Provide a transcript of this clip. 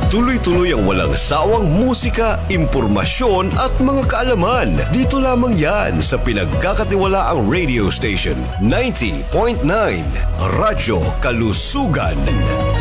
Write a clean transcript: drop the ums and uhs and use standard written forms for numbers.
Tuloy-tuloy ang walang sawang musika, impormasyon at mga kaalaman. Dito lamang yan sa pinagkakatiwalaang radio station 90.9 Radyo Kalusugan.